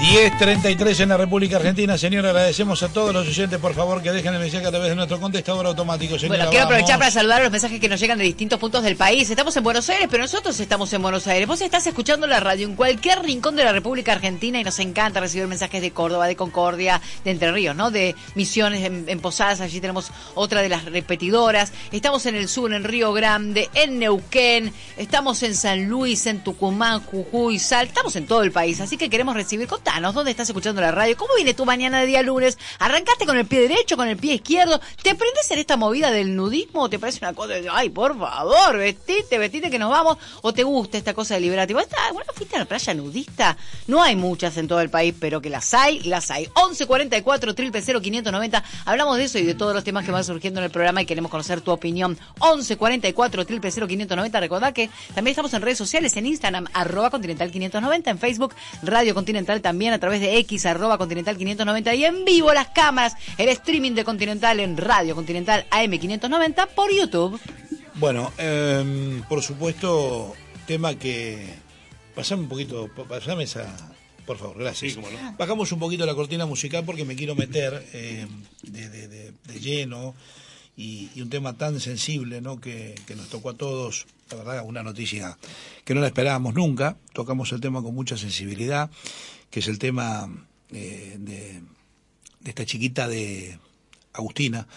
10:33 en la República Argentina. Señora, agradecemos a todos los oyentes, por favor, que dejen el mensaje a través de nuestro contestador automático. Señora, bueno, quiero aprovechar para saludar a los mensajes que nos llegan de distintos puntos del país. Estamos en Buenos Aires, pero nosotros estamos en Buenos Aires. Vos estás escuchando la radio en cualquier rincón de la República Argentina y nos encanta recibir mensajes de Córdoba, de Concordia, de Entre Ríos, ¿no? De Misiones, en Posadas, allí tenemos otra de las repetidoras. Estamos en el sur, en Río Grande, en Neuquén, estamos en San Luis, en Tucumán, Jujuy, Salta. Estamos en todo el país, así que queremos recibir. Contanos, ¿dónde estás escuchando la radio? ¿Cómo viene tu mañana de día lunes? ¿Arrancaste con el pie derecho, con el pie izquierdo? ¿Te aprendes en esta movida del nudismo o te parece una cosa de, ay, por favor, vestite que nos vamos? ¿O te gusta esta cosa de liberativo? Bueno, ¿fuiste a la playa nudista? No hay muchas en todo el país, pero que las hay, las hay. 1144 000 590. Hablamos de eso y de todos los temas que van surgiendo en el programa y queremos conocer tu opinión. 1144 000 590. Recordá que también estamos en redes sociales, en Instagram, @Continental590, en Facebook, Radio Continental, también a través de X, @Continental590, y en vivo las cámaras, el streaming de Continental en Radio Continental AM590 por YouTube. Bueno, por supuesto, tema que... Pasame un poquito, pasame esa... Por favor, gracias. Sí, no. Bajamos un poquito la cortina musical porque me quiero meter de lleno y un tema tan sensible, ¿no? que nos tocó a todos, la verdad, una noticia que no la esperábamos nunca. Tocamos el tema con mucha sensibilidad, que es el tema de esta chiquita de Agustina,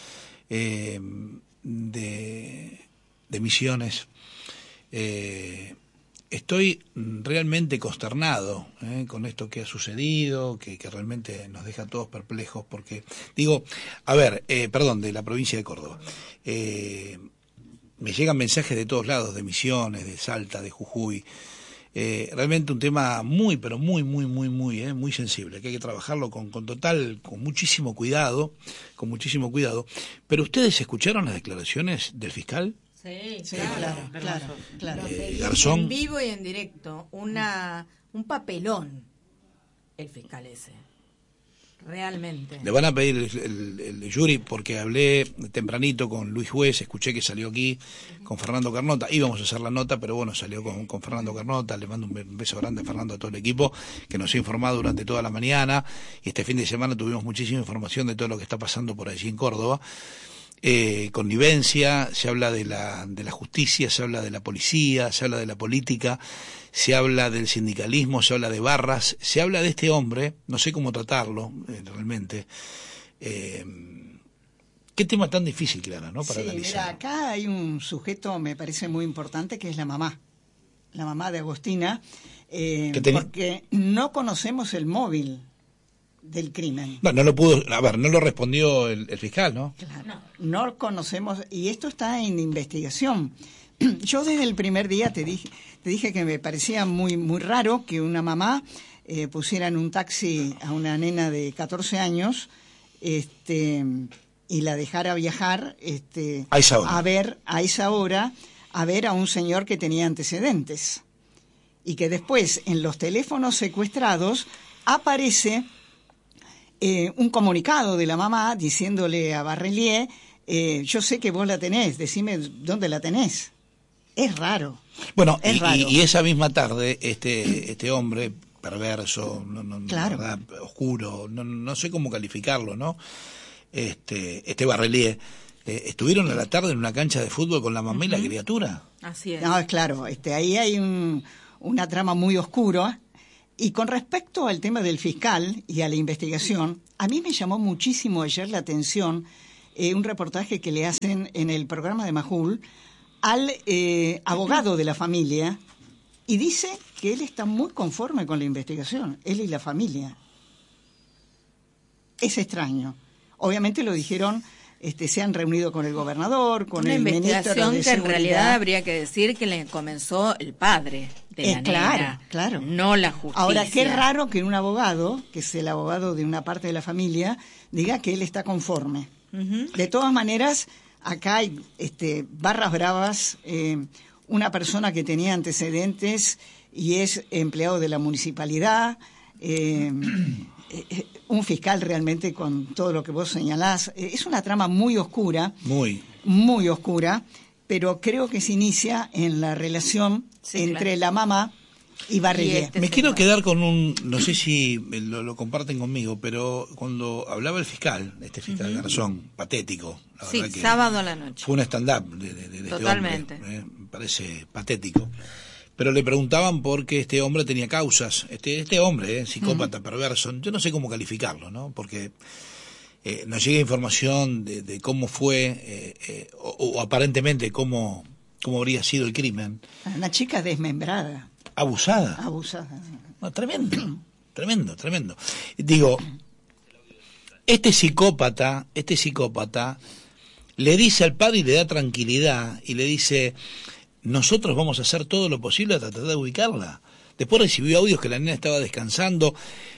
de Misiones. Estoy realmente consternado con esto que ha sucedido, que realmente nos deja a todos perplejos, porque, digo, a ver, de la provincia de Córdoba. Me llegan mensajes de todos lados, de Misiones, de Salta, de Jujuy. Realmente un tema muy, pero muy sensible, que hay que trabajarlo con muchísimo cuidado, Pero ¿ustedes escucharon las declaraciones del fiscal? Sí, claro. Garzón. En vivo y en directo, un papelón el fiscal ese. Realmente. Le van a pedir el jury, porque hablé tempranito con Luis Juez, escuché que salió aquí con Fernando Carnota, íbamos a hacer la nota, pero bueno, salió con Fernando Carnota. Le mando un beso grande a Fernando, a todo el equipo que nos ha informado durante toda la mañana, y este fin de semana tuvimos muchísima información de todo lo que está pasando por allí en Córdoba. Connivencia, se habla de la justicia, se habla de la policía, se habla de la política, se habla del sindicalismo, se habla de barras, se habla de este hombre, no sé cómo tratarlo realmente. Qué tema tan difícil, Clara, ¿no? Para analizar. Mira, acá hay un sujeto, me parece muy importante, que es la mamá de Agustina, porque no conocemos el móvil del crimen. No lo respondió el fiscal, ¿no? Claro, no conocemos, y esto está en investigación. Yo desde el primer día te dije que me parecía muy raro que una mamá pusiera en un taxi a una nena de 14 años y la dejara viajar a esa hora a ver a un señor que tenía antecedentes, y que después en los teléfonos secuestrados aparece un comunicado de la mamá diciéndole a Barrelier, yo sé que vos la tenés, decime dónde la tenés. Es raro. Bueno, y esa misma tarde este hombre perverso, claro, verdad, oscuro, no sé cómo calificarlo, ¿no? Este Barrelier, estuvieron a la tarde en una cancha de fútbol con la mamá y la criatura. Así es. No, claro, ahí hay una trama muy oscura. Y con respecto al tema del fiscal y a la investigación, a mí me llamó muchísimo ayer la atención un reportaje que le hacen en el programa de Majul al abogado de la familia, y dice que él está muy conforme con la investigación, él y la familia. Es extraño. Obviamente lo dijeron, se han reunido con el gobernador, con el ministro de Seguridad. Una investigación que en realidad habría que decir que le comenzó el padre de la nena, claro. No la justicia. Ahora, qué raro que un abogado, que es el abogado de una parte de la familia, diga que él está conforme. Uh-huh. De todas maneras, acá hay barras bravas, una persona que tenía antecedentes y es empleado de la municipalidad, un fiscal realmente con todo lo que vos señalás. Es una trama muy oscura, muy oscura, pero creo que se inicia en la relación entre la mamá y Barrié. Me quiero quedar con no sé si lo comparten conmigo, pero cuando hablaba el fiscal, este fiscal Garzón, patético, la verdad que sábado a la noche. Fue un stand-up de Totalmente. Este hombre, me parece patético. Pero le preguntaban por qué este hombre tenía causas, este hombre, psicópata, perverso, yo no sé cómo calificarlo, ¿no? Porque nos llega información de cómo fue, o aparentemente cómo habría sido el crimen. Una chica desmembrada. Abusada. No, tremendo. Digo, este psicópata le dice al padre y le da tranquilidad y le dice, nosotros vamos a hacer todo lo posible para tratar de ubicarla. Después recibió audios que la nena estaba descansando.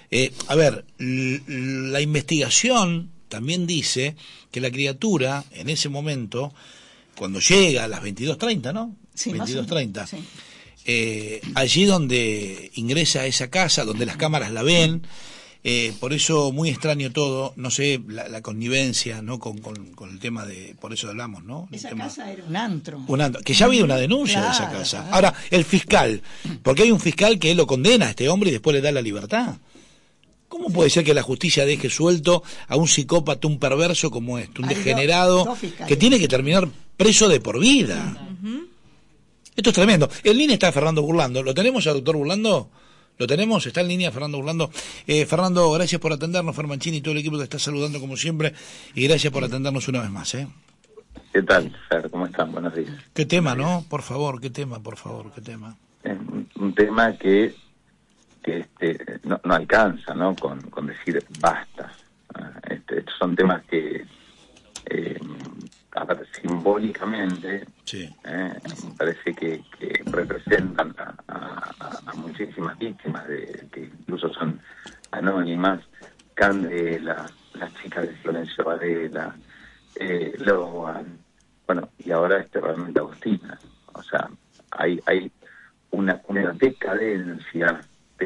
La investigación también dice que la criatura en ese momento, cuando llega a las 22:30, ¿no? Sí, 22:30. Sí. Allí donde ingresa a esa casa, donde las cámaras la ven, por eso muy extraño todo, no sé, la connivencia, ¿no? Con el tema de, por eso hablamos, ¿no? Esa casa era un antro. Que ya había una denuncia de esa casa. Ahora, el fiscal, porque hay un fiscal que lo condena a este hombre y después le da la libertad. ¿Cómo puede ser que la justicia deje suelto a un psicópata, un perverso como este, un degenerado, que tiene que terminar preso de por vida? Esto es tremendo. En línea está Fernando Burlando. ¿Lo tenemos al doctor Burlando? ¿Lo tenemos? Está en línea Fernando Burlando. Fernando, gracias por atendernos. Fermancini y todo el equipo te está saludando como siempre. Y gracias por atendernos una vez más. ¿Qué tal, Fer? ¿Cómo están? Buenos días. ¿Qué tema, no? Por favor, qué tema. Es un tema que no alcanza, ¿no? Con decir basta. Estos son temas que simbólicamente me parece que representan a muchísimas víctimas que incluso son anónimas. Candela, las chicas de Florencio Varela, Logan, bueno, y ahora realmente Agostina. O sea, hay una decadencia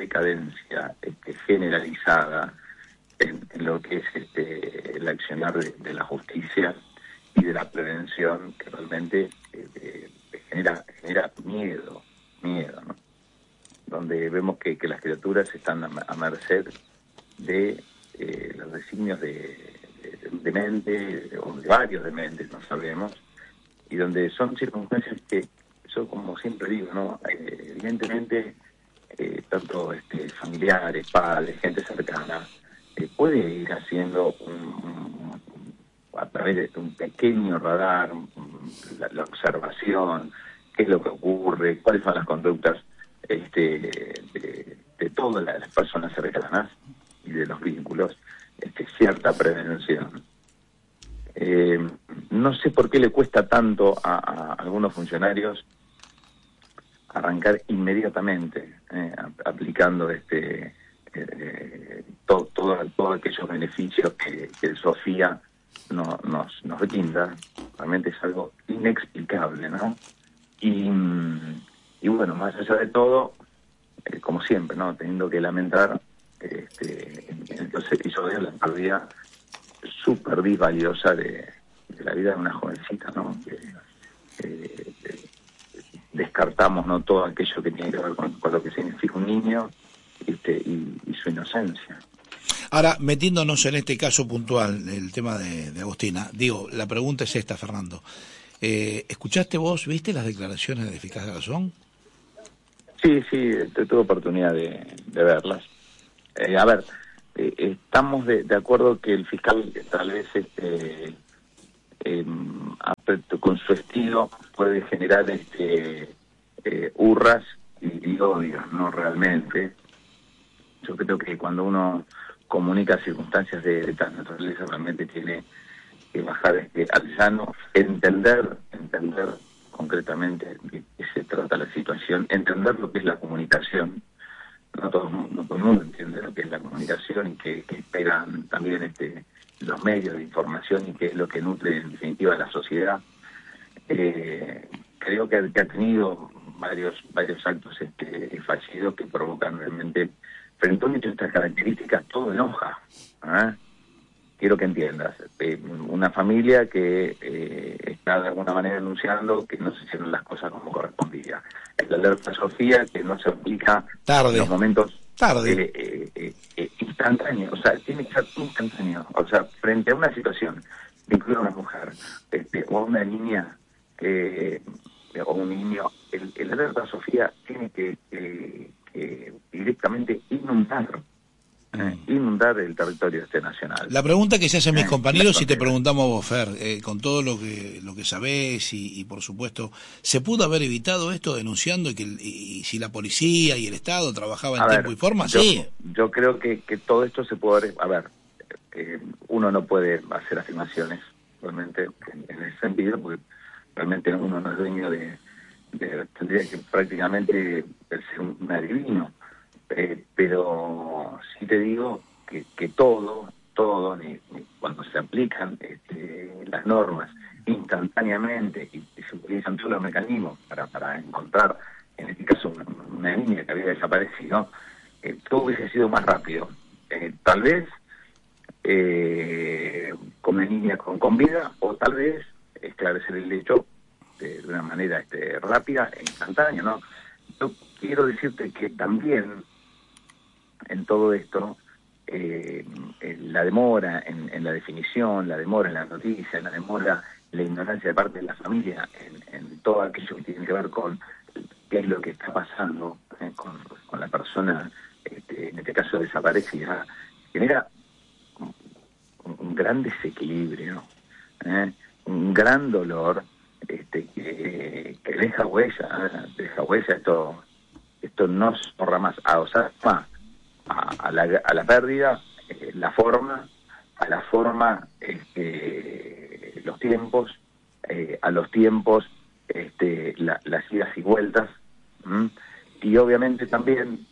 generalizada en lo que es el accionar de la justicia y de la prevención, que realmente genera miedo, ¿no? Donde vemos que las criaturas están a merced de los designios de mente, o de varios dementes, no sabemos, y donde son circunstancias que yo, como siempre digo, ¿no? Evidentemente tanto familiares, padres, gente cercana, puede ir haciendo a través de un pequeño radar, la observación, qué es lo que ocurre, cuáles son las conductas de todas las personas cercanas y de los vínculos, cierta prevención. No sé por qué le cuesta tanto a algunos funcionarios arrancar inmediatamente, aplicando todos aquellos beneficios que Sofía nos brinda. Realmente es algo inexplicable, ¿no? Y bueno, más allá de todo, como siempre, ¿no? Teniendo que lamentar en los episodios la pérdida súper valiosa de la vida de una jovencita, ¿no? Descartamos, ¿no?, todo aquello que tiene que ver con lo que significa un niño y su inocencia. Ahora, metiéndonos en este caso puntual, el tema de Agostina, la pregunta es esta, Fernando. ¿Escuchaste vos, viste las declaraciones del fiscal Garzón? Sí, tuve oportunidad de verlas. Estamos de acuerdo que el fiscal tal vez con su estilo puede generar hurras y odios, no realmente. Yo creo que cuando uno comunica circunstancias de tal naturaleza realmente tiene que bajar al llano, entender concretamente de qué se trata la situación, entender lo que es la comunicación. No todo el mundo entiende lo que es la comunicación y que esperan también los medios de información y que es lo que nutre en definitiva a la sociedad. Creo que ha tenido varios actos fallidos que provocan realmente, frente a un hecho de estas características, todo enoja, quiero que entiendas, una familia que está de alguna manera denunciando que no se hicieron las cosas como correspondía. La alerta Sofía, que no se aplica en los momentos instantáneos, o sea, tiene que ser instantáneo. O sea, frente a una situación, incluso a una mujer, o a una niña, o un niño, el alerta Sofía tiene que directamente inundar el territorio nacional. La pregunta que se hacen mis compañeros, y te preguntamos vos, Fer, con todo lo que sabés y por supuesto, ¿se pudo haber evitado esto denunciando y si la policía y el Estado trabajaban en tiempo y forma? Sí. Yo creo que todo esto se puede haber... A ver, uno no puede hacer afirmaciones realmente en ese sentido, porque realmente uno no es dueño tendría que prácticamente ser un adivino. Pero sí te digo que todo, cuando se aplican las normas instantáneamente y se utilizan todos los mecanismos para encontrar, en este caso, una niña que había desaparecido, todo hubiese sido más rápido. Tal vez con una niña con vida, o tal vez esclarecer el hecho de una manera rápida e instantánea, ¿no? Yo quiero decirte que también en todo esto, la demora en la definición, la demora en la noticia, la demora, la ignorancia de parte de la familia en todo aquello que tiene que ver con qué es lo que está pasando con la persona, en este caso desaparecida, genera un gran desequilibrio, un gran dolor, que deja huella, esto no zorra más, o sea, a la pérdida, los tiempos, a los tiempos, las idas y vueltas, y obviamente también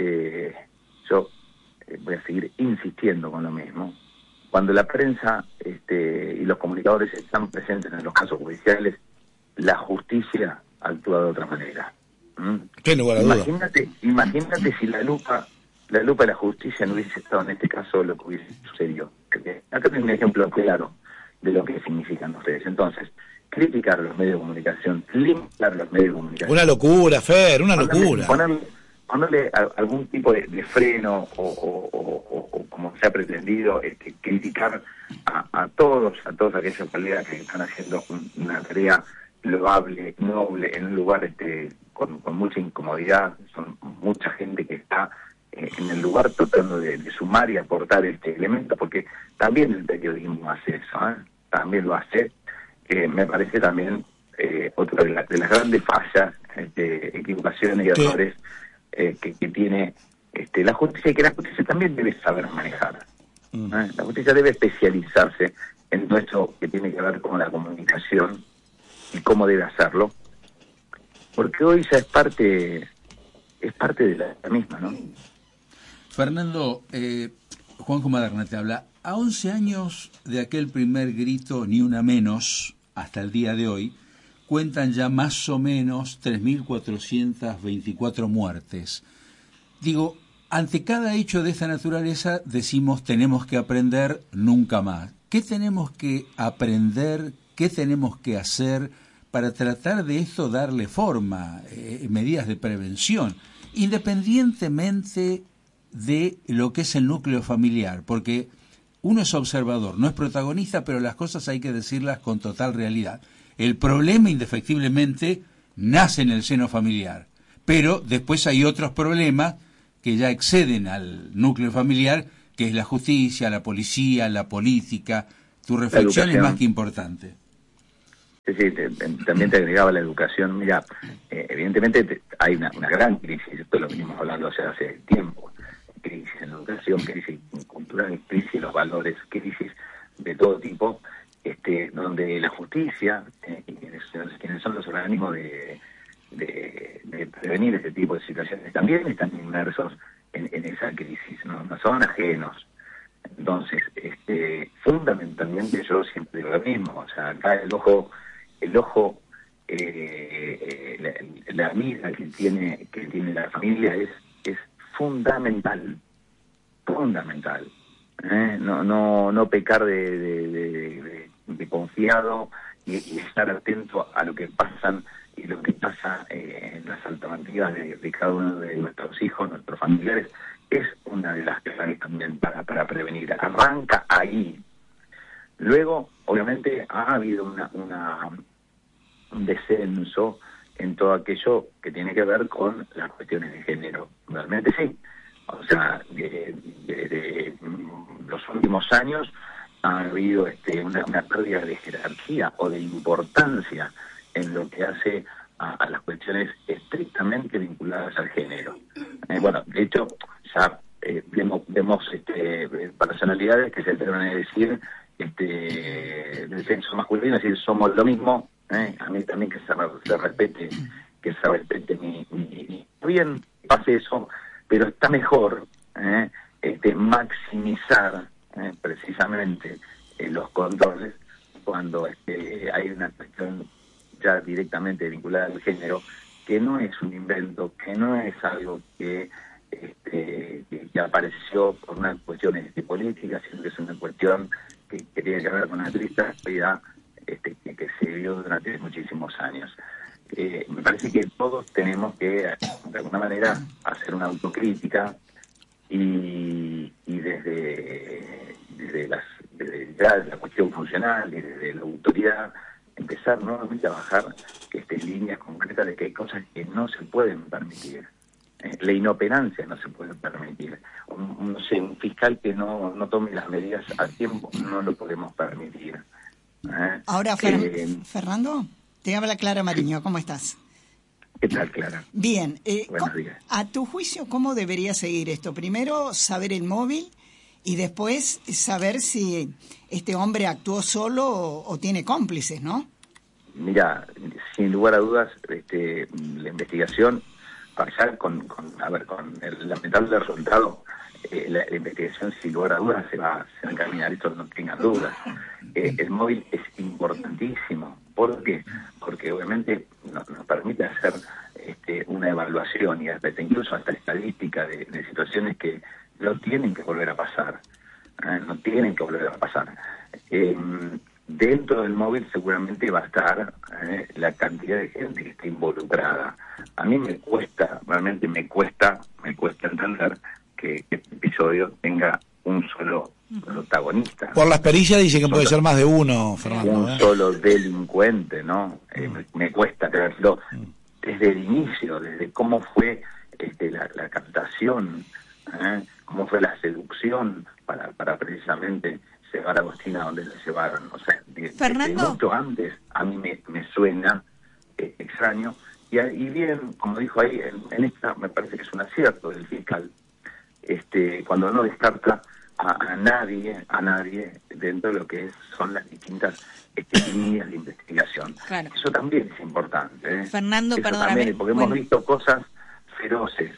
yo voy a seguir insistiendo con lo mismo. Cuando la prensa y los comunicadores están presentes en los casos judiciales, la justicia actúa de otra manera. ¿Qué lugar a duda? Imagínate si la lupa de la justicia no hubiese estado en este caso, lo que hubiese sucedido. Acá tengo un ejemplo claro de lo que significan ustedes. Entonces, criticar los medios de comunicación, limitar los medios de comunicación. Una locura, Fer, una locura. Ponerle algún tipo de freno o como se ha pretendido, criticar a todas aquellas colegas que están haciendo una tarea loable, noble, en un lugar con mucha incomodidad. Son mucha gente que está en el lugar tratando de sumar y aportar este elemento, porque también el periodismo hace eso, también lo hace. Me parece también otra de las grandes fallas, equivocaciones y errores que tiene la justicia, y que la justicia también debe saber manejar. La justicia debe especializarse en todo esto que tiene que ver con la comunicación y cómo debe hacerlo, porque hoy ya es parte de la misma, ¿no? Fernando, Juanjo Maderna te habla. A 11 años de aquel primer grito, ni una menos, hasta el día de hoy, cuentan ya más o menos 3.424 muertes. Digo, ante cada hecho de esta naturaleza decimos tenemos que aprender nunca más. ¿Qué tenemos que aprender? ¿Qué tenemos que hacer para tratar de esto darle forma, medidas de prevención, independientemente de lo que es el núcleo familiar? Porque uno es observador, no es protagonista, pero las cosas hay que decirlas con total realidad. El problema, indefectiblemente, nace en el seno familiar, pero después hay otros problemas que ya exceden al núcleo familiar, que es la justicia, la policía, la política. Tu reflexión es más que importante. Sí, también te agregaba la educación. Mira, evidentemente hay una gran crisis, esto lo venimos hablando hace tiempo, crisis en educación, crisis cultural, crisis en los valores, crisis de todo tipo, donde la justicia y quienes son los organismos de prevenir este tipo de situaciones también están inmersos en esa crisis, no son ajenos. Entonces, fundamentalmente yo siempre digo lo mismo, o sea, acá el ojo, la mira que tiene la familia es fundamental. no pecar de confiado y estar atento a lo que pasan y lo que pasa en las alternativas de cada uno de nuestros hijos, nuestros familiares, es una de las claves también para prevenir. Arranca ahí. Luego, obviamente, ha habido un descenso en todo aquello que tiene que ver con las cuestiones de género. Realmente sí. O sea, de los últimos años ha habido una pérdida de jerarquía o de importancia en lo que hace a las cuestiones estrictamente vinculadas al género. Bueno, de hecho, ya vemos personalidades que se atreven a decir del sexo masculino, es decir, somos lo mismo. A mí también que se respete mi bien, pase eso, pero está mejor maximizar precisamente los controles cuando hay una cuestión ya directamente vinculada al género, que no es un invento, que no es algo que apareció por una cuestión política, sino que es una cuestión que tiene que ver con una triste realidad que se vivió durante muchísimos años. Me parece que todos tenemos que, de alguna manera, hacer una autocrítica y desde la cuestión funcional y desde la autoridad empezar nuevamente a bajar líneas concretas de que hay cosas que no se pueden permitir. La inoperancia no se puede permitir. Un fiscal que no tome las medidas a tiempo no lo podemos permitir. Ahora, Fernando, te habla Clara Mariño. ¿Cómo estás? ¿Qué tal, Clara? Bien. Buenos días. A tu juicio, ¿cómo debería seguir esto? Primero, saber el móvil y después saber si este hombre actuó solo o tiene cómplices, ¿no? Mira, sin lugar a dudas, la investigación, pasar con el lamentable resultado, la investigación sin lugar a dudas se va a encaminar, esto no tengan dudas. El móvil es importantísimo. ¿Por qué? Porque obviamente nos permite hacer una evaluación y incluso hasta estadística de situaciones que no tienen que volver a pasar. No tienen que volver a pasar. Dentro del móvil seguramente va a estar la cantidad de gente que está involucrada. A mí realmente me cuesta entender que este episodio tenga un solo protagonista. Por las pericias dice que puede ser más de uno, Fernando. Un solo delincuente, ¿no? Me cuesta creerlo. Desde el inicio, desde cómo fue la captación, cómo fue la seducción para precisamente llevar a Agostina donde la llevaron. O sea, Fernando, mucho antes a mí me suena extraño. Y bien, como dijo ahí, en esta me parece que es un acierto del fiscal, cuando no descarta a nadie dentro de lo que son las distintas líneas de investigación. Claro. Eso también es importante. Fernando, eso perdóname. También, porque hemos visto cosas feroces.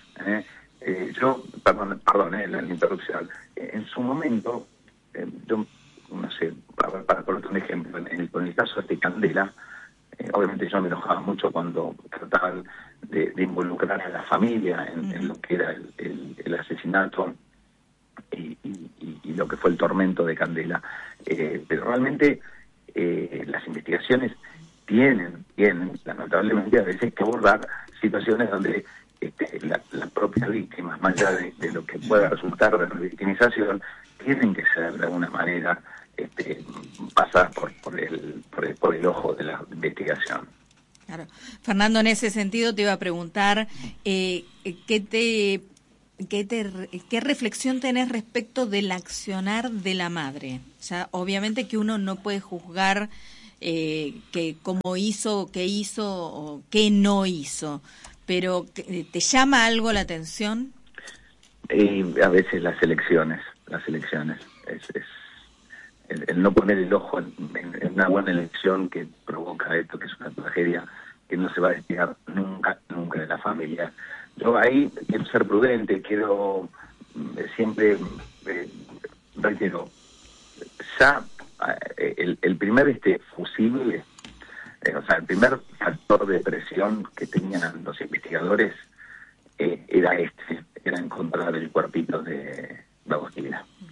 Perdón, la interrupción. En su momento, yo no sé, para ponerte un ejemplo, con el caso de Candela, obviamente yo me enojaba mucho cuando trataban de involucrar a la familia en lo que era el asesinato y lo que fue el tormento de Candela. Pero realmente las investigaciones tienen lamentablemente a veces que abordar situaciones donde la propia víctima, más allá de lo que pueda resultar de revictimización, tienen que ser de alguna manera pasar por el ojo de la investigación. Claro. Fernando, en ese sentido te iba a preguntar ¿qué reflexión tenés respecto del accionar de la madre? O sea, obviamente que uno no puede juzgar que cómo hizo, qué hizo o qué no hizo, pero ¿te llama algo la atención? A veces las elecciones es el no poner el ojo en una buena elección que provoca esto, que es una tragedia que no se va a despegar nunca de la familia. Yo ahí quiero ser prudente, quiero siempre, reitero, ya el primer fusible, o sea, el primer factor de presión que tenían los investigadores era encontrar el cuerpito de Agostina.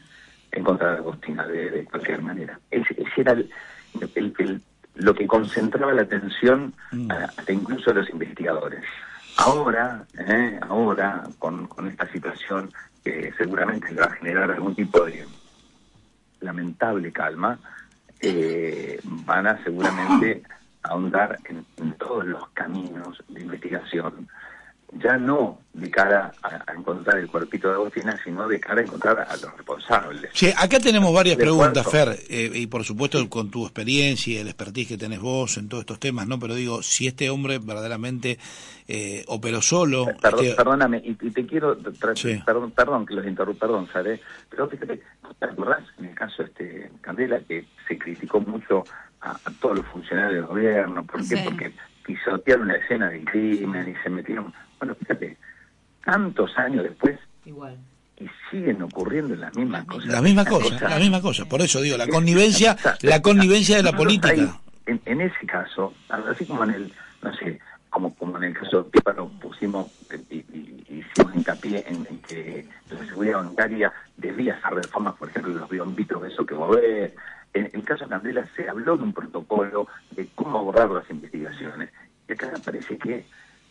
en contra de Agustina de cualquier manera. Ese era lo que concentraba la atención hasta incluso de los investigadores. Ahora con esta situación que seguramente le va a generar algún tipo de lamentable calma, van a seguramente ahondar en todos los caminos de investigación, ya no de cara a encontrar el cuerpito de Agustina, sino de cara a encontrar a los responsables. Sí, acá tenemos varias preguntas, Fer, y por supuesto con tu experiencia y el expertise que tenés vos en todos estos temas, ¿no? Pero digo, si este hombre verdaderamente operó solo... Perdóname, y te quiero... Sí. Perdón que los interrumpa, ¿sabes? Pero fíjate, ¿te acordás en el caso Candela, que se criticó mucho a todos los funcionarios del gobierno? ¿Por qué? Sí. Porque pisotearon la escena del crimen y se metieron... Bueno, fíjate, tantos años después, Igual. y siguen ocurriendo las mismas cosas. La misma cosa. Por eso digo, la connivencia de la política. Ahí, en ese caso, así como en el, no sé, como en el caso de Píparo pusimos y hicimos hincapié en que la seguridad bancaria debía hacer reformas, por ejemplo, los biombitos, eso que vos ves. En el caso de Candela se habló de un protocolo de cómo abordar las investigaciones. Y acá parece que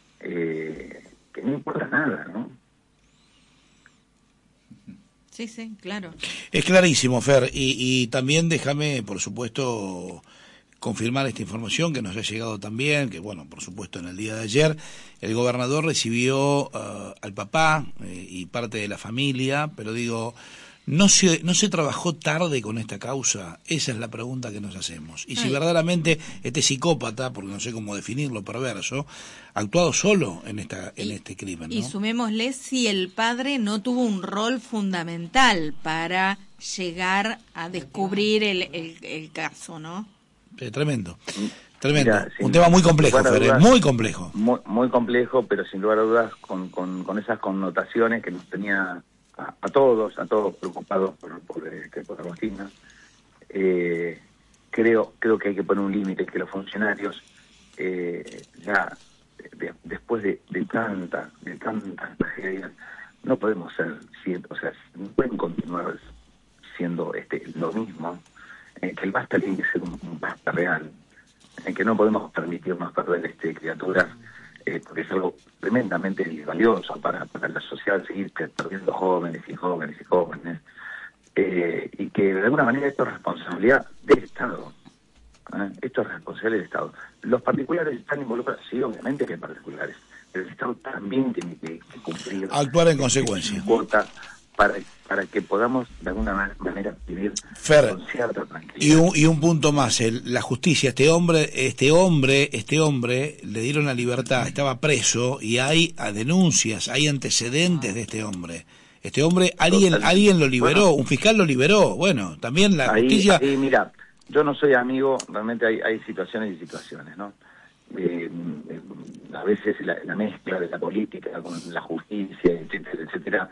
no importa nada, ¿no? Sí, claro. Es clarísimo, Fer, y también déjame, por supuesto, confirmar esta información que nos ha llegado también, que bueno, por supuesto en el día de ayer el gobernador recibió al papá y parte de la familia, pero digo, ¿no se trabajó tarde con esta causa? Esa es la pregunta que nos hacemos. Y si verdaderamente este psicópata, porque no sé cómo definirlo, perverso, ha actuado solo en este crimen, ¿no? Y sumémosle si el padre no tuvo un rol fundamental para llegar a descubrir el caso, ¿no? Tremendo. Mira, un tema muy complejo, Fer, muy complejo. Muy complejo, pero sin lugar a dudas con esas connotaciones que nos tenía a todos preocupados por Agustina. Creo que hay que poner un límite, que los funcionarios ya después de tantas tragedias no podemos no pueden continuar siendo lo mismo, que el basta tiene que ser un basta real, que no podemos permitirnos perder criaturas, porque es algo tremendamente valioso para la sociedad, seguir perdiendo jóvenes, y que de alguna manera esto es responsabilidad del Estado. Esto es responsabilidad del Estado. Los particulares están involucrados, sí, obviamente que hay particulares, pero el Estado también tiene que cumplir, actuar en consecuencia, cuota para que podamos de alguna manera vivir Fer, con cierta tranquilidad. Y un punto más, la justicia, este hombre le dieron la libertad, estaba preso y hay denuncias, hay antecedentes de este hombre. Este hombre, alguien lo liberó, bueno, un fiscal lo liberó, bueno, también la justicia... Ahí, mira, yo no soy amigo, realmente hay situaciones y situaciones, ¿no? A veces la mezcla de la política con la justicia, etcétera,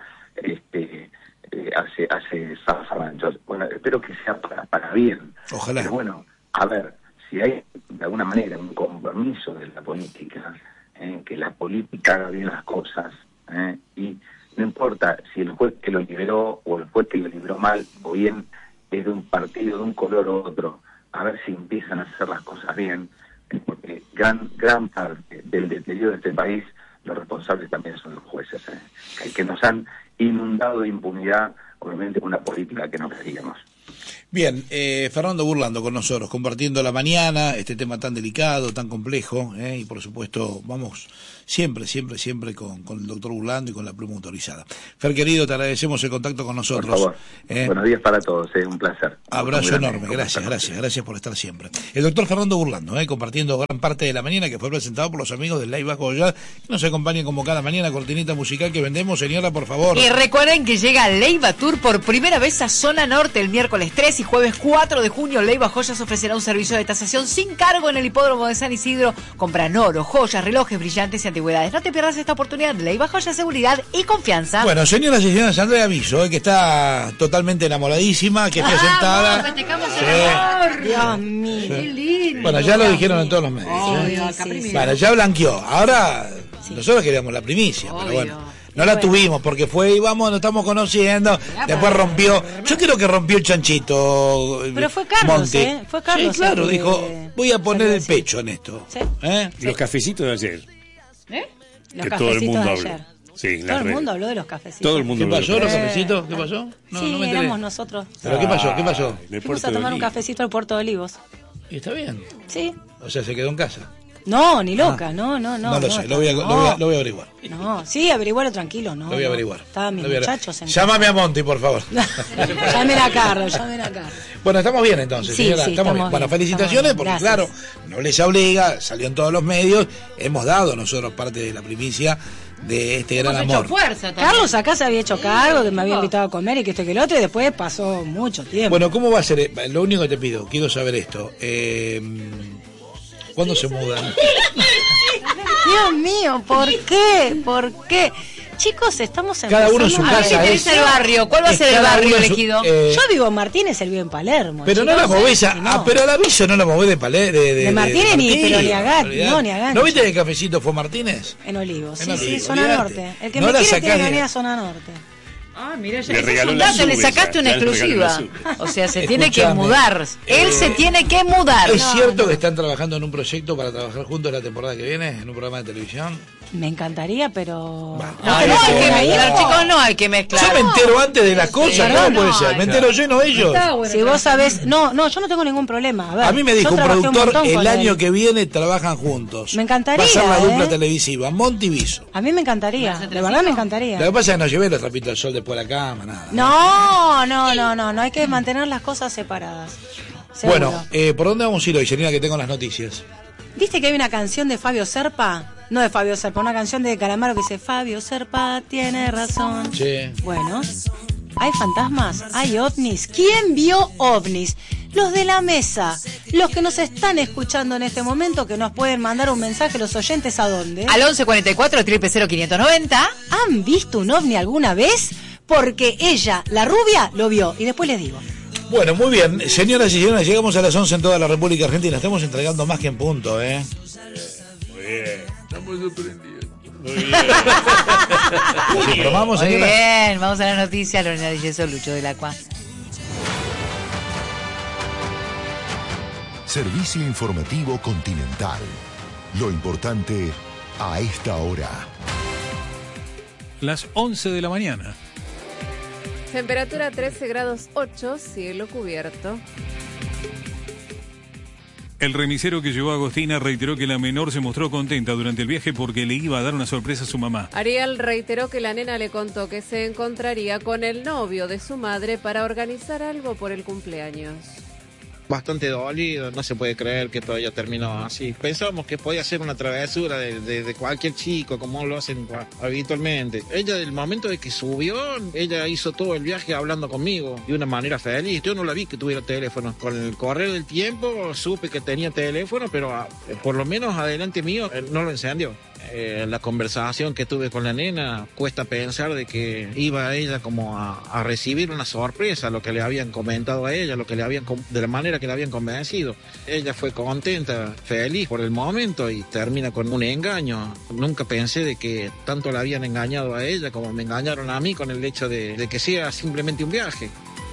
hace zafarranchos. Bueno, espero que sea para bien. Ojalá. Pero bueno, a ver, si hay de alguna manera un compromiso de la política, que la política haga bien las cosas, y no importa si el juez que lo liberó o el juez que lo liberó mal, o bien es de un partido, de un color u otro, a ver si empiezan a hacer las cosas bien, porque gran parte del deterioro de este país, los responsables también son los jueces, que nos han inundado de impunidad, obviamente con una política que no queríamos. Bien, Fernando Burlando con nosotros, compartiendo la mañana, este tema tan delicado, tan complejo, y por supuesto vamos siempre con el doctor Burlando y con la pluma autorizada. Fer, querido, te agradecemos el contacto con nosotros. Por favor. Buenos días para todos, un placer. Abrazo enorme, gracias por estar siempre. El doctor Fernando Burlando, compartiendo gran parte de la mañana, que fue presentado por los amigos del Leiva Joya, que nos acompañan como cada mañana, cortinita musical que vendemos. Señora, por favor. Y recuerden que llega Leiva Tour por primera vez a Zona Norte el miércoles 3 y jueves 4 de junio. Leiva Joyas ofrecerá un servicio de tasación sin cargo en el hipódromo de San Isidro. Compran oro, joyas, relojes brillantes y antigüedades. No te pierdas esta oportunidad. Leiva Joyas, seguridad y confianza. Bueno, señoras y señores, Andrea aviso, que está totalmente enamoradísima, que está sentada. Festejamos el amor. Dios mío, qué lindo. Bueno, ya lo dijeron en todos los medios. Sí. Bueno, ya blanqueó. Ahora nosotros queríamos la primicia, pero bueno. No la tuvimos porque fue y vamos, nos estamos conociendo. Después rompió. Yo creo que rompió el chanchito. Pero fue Carlos, Monti. Fue Carlos. Sí, claro, dijo, voy a poner el pecho en esto. Sí. Los cafecitos de ayer. Los que todo el mundo de habló. ayer. Sí, Todo el mundo habló de los cafecitos. Todo el mundo ¿Qué habló pasó, de los cafecitos? ¿Qué pasó? No, sí, no me enteré. éramos nosotros. ¿Pero qué pasó? ¿Qué pasó? Fuimos a tomar un cafecito al Puerto de Olivos. Y está bien. Sí. O sea, se quedó en casa. No, ni loca, no. No lo sé, lo voy a averiguar. No, sí, averigualo tranquilo, ¿no? Lo voy a averiguar. Estaban mis muchachos en Llámame a Monti, por favor. Llamen a Carlos. Bueno, estamos bien entonces, Sí, señora. sí, estamos bien. estamos Bueno, bien, felicitaciones, estamos bien. porque claro, no les obliga, salió en todos los medios, hemos dado nosotros parte de la primicia de este gran Hemos hecho amor. fuerza también. Carlos acá se había hecho cargo, que me había invitado a comer y que que el otro, y después pasó mucho tiempo. Bueno, ¿cómo va a ser? Lo único que te pido, quiero saber esto. ¿Cuándo se mudan? Dios mío, ¿por qué? ¿Por qué? Chicos, estamos en Cada uno en su casa. ¿Qué interesa el barrio? ¿Cuál va a ser el cada barrio uno en su- elegido? Yo vivo en Martínez, él vive en Palermo. Pero chicos, no la movés no. pero al aviso no la movés de Palé, De Martínez ni- pero ni a Gat- en realidad. no, ni a gancho. ¿No viste que el cafecito fue Martínez? En Olivos, En sí, Olivos, zona olvídate. norte. El que No me la quiere sacás tiene que de- venir a zona norte. Ah, mira, ya Le ese es regaló un la dato, le sube, sacaste una ya le regaló la exclusiva. sube. O sea, se tiene que Escuchame, mudar. Él se tiene que mudar. ¿Es cierto que están trabajando en un proyecto para trabajar juntos la temporada que viene, en un programa de televisión? Me encantaría, pero... No hay que mezclar, chicos, no hay que mezclar. Yo me entero antes de las cosas, ¿cómo puede ser? Me entero yo y no ellos. Si vos sabés... No, yo no tengo ningún problema. A ver, A mí me dijo yo un trabajé productor, montón el con año él. que viene trabajan juntos. Me encantaría, Va a ser la dupla ¿eh? televisiva, Monti Viso. A mí me encantaría, de verdad me encantaría. Lo que pasa es que no llevé los trapitos al sol después de la cama, nada. No, hay que mantener las cosas separadas. Seguro. Bueno, ¿por dónde vamos a ir hoy, Serena, que tengo las noticias? ¿Viste que hay una canción de Fabio Serpa? No de Fabio Serpa, una canción de Calamaro que dice Fabio Serpa tiene razón. Sí. Bueno, ¿hay fantasmas? ¿Hay ovnis? ¿Quién vio ovnis? Los de la mesa, los que nos están escuchando en este momento, que nos pueden mandar un mensaje, los oyentes, ¿a dónde? Al 1144 590. ¿Han visto un ovni alguna vez? Porque ella, la rubia, lo vio. Y después les digo. Bueno, muy bien. Señoras y señores, llegamos a las 11 en toda la República Argentina. Estamos entregando más que en punto, ¿eh? Muy bien. Estamos sorprendidos. ¿Sí, probamos, Muy señora? bien, vamos a la noticia. Lorena Dilleso, Lucho del Acua. Servicio informativo Continental. Lo importante a esta hora. Las 11 de la mañana. Temperatura 13 grados 8, cielo cubierto. El remisero que llevó a Agostina reiteró que la menor se mostró contenta durante el viaje porque le iba a dar una sorpresa a su mamá. Ariel reiteró que la nena le contó que se encontraría con el novio de su madre para organizar algo por el cumpleaños. Bastante dolido, no se puede creer que todo ya terminó así. Pensábamos que podía ser una travesura de cualquier chico, como lo hacen habitualmente. Ella, del momento de que subió, ella hizo todo el viaje hablando conmigo de una manera feliz. Yo no la vi que tuviera teléfono. Con el correr del tiempo supe que tenía teléfono, pero por lo menos adelante mío no lo encendió. La conversación que tuve con la nena, cuesta pensar de que iba ella como a recibir una sorpresa, lo que le habían comentado a ella, de la manera que le habían convencido. Ella fue contenta, feliz por el momento y termina con un engaño. Nunca pensé de que tanto la habían engañado a ella como me engañaron a mí con el hecho de que sea simplemente un viaje.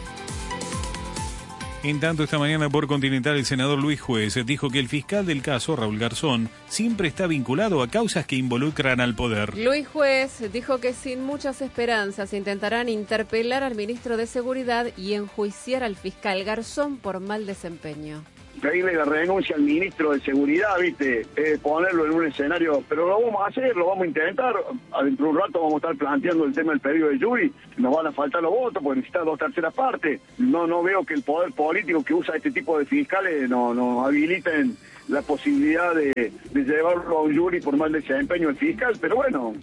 En tanto, esta mañana por Continental, el senador Luis Juez dijo que el fiscal del caso, Raúl Garzón, siempre está vinculado a causas que involucran al poder. Luis Juez dijo que sin muchas esperanzas intentarán interpelar al ministro de Seguridad y enjuiciar al fiscal Garzón por mal desempeño. Pedirle la renuncia al ministro de Seguridad, ¿viste? Ponerlo en un escenario, pero lo vamos a hacer, lo vamos a intentar. Dentro de un rato vamos a estar planteando el tema del pedido de Yuri, nos van a faltar los votos porque necesita 2/3 partes. No veo que el poder político que usa este tipo de fiscales nos habiliten la posibilidad de llevarlo a un Yuri por mal desempeño del fiscal, pero bueno.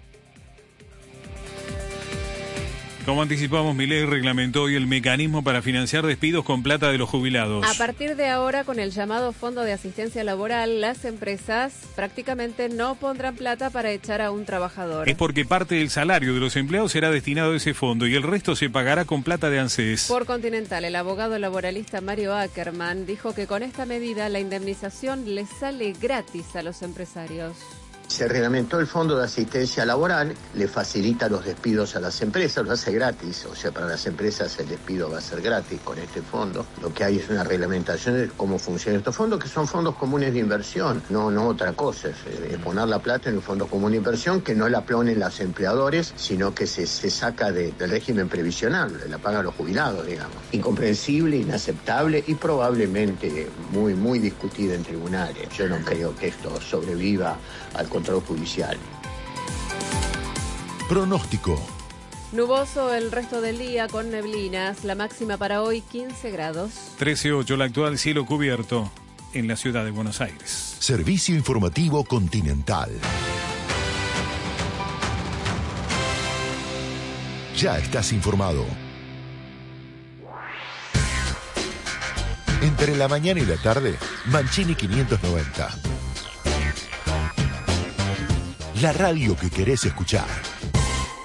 Como anticipamos, Milei reglamentó hoy el mecanismo para financiar despidos con plata de los jubilados. A partir de ahora, con el llamado Fondo de Asistencia Laboral, las empresas prácticamente no pondrán plata para echar a un trabajador. Es porque parte del salario de los empleados será destinado a ese fondo y el resto se pagará con plata de ANSES. Por Continental, el abogado laboralista Mario Ackerman dijo que con esta medida la indemnización les sale gratis a los empresarios. Se reglamentó el Fondo de Asistencia Laboral, le facilita los despidos a las empresas, lo hace gratis, o sea, para las empresas el despido va a ser gratis con este fondo. Lo que hay es una reglamentación de cómo funcionan estos fondos, que son fondos comunes de inversión, no otra cosa, es poner la plata en un fondo común de inversión que no la ponen los empleadores, sino que se saca del régimen previsional, la pagan los jubilados, digamos. Incomprensible, inaceptable y probablemente muy discutido en tribunales. Yo no creo que esto sobreviva al control judicial. Pronóstico. Nuboso el resto del día con neblinas. La máxima para hoy 15 grados. 13.8 la actual, cielo cubierto en la ciudad de Buenos Aires. Servicio Informativo Continental. Ya estás informado. Entre la mañana y la tarde, Mancini 590. La radio que querés escuchar.